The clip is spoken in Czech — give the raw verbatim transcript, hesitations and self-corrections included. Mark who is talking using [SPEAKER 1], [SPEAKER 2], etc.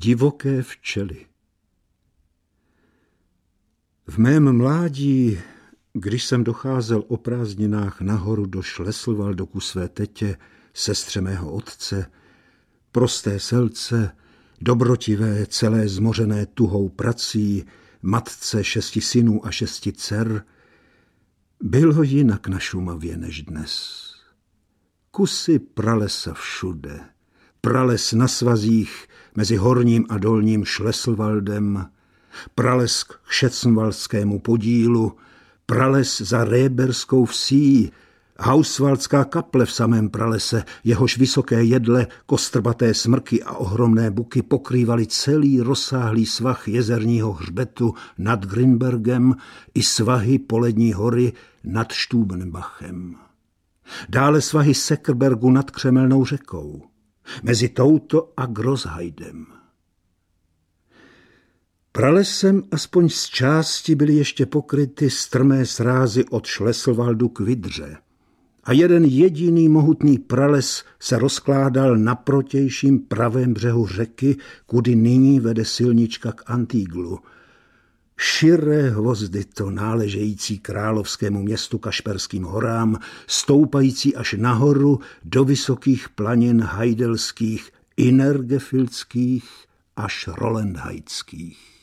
[SPEAKER 1] Divoké včely. V mém mládí, když jsem docházel o prázdninách nahoru do Šleslvaldu ku své tetě, sestře mého otce, prosté selce, dobrotivé, celé zmořené tuhou prací, matce šesti synů a šesti dcer, bylo jinak na Šumavě než dnes. Kusy pralesa všude, prales na svazích mezi horním a dolním Šleslvaldem, prales k Kšecnvaldskému podílu, prales za Réberskou vsí, Hausvaldská kaple v samém pralese, jehož vysoké jedle, kostrbaté smrky a ohromné buky pokrývaly celý rozsáhlý svah jezerního hřbetu nad Grinbergem i svahy Polední hory nad Stubenbachem. Dále svahy Sekerbergu nad Křemelnou řekou, mezi touto a Grossheidem. Pralesem aspoň z části byly ještě pokryty strmé srázy od Šleslvaldu k Vidře a jeden jediný mohutný prales se rozkládal na protějším pravém břehu řeky, kudy nyní vede silnička k Antiglu. Širé hvozdy to náležející královskému městu Kašperským horám, stoupající až nahoru do vysokých planin heidelských, inergefildských až rolandheidských.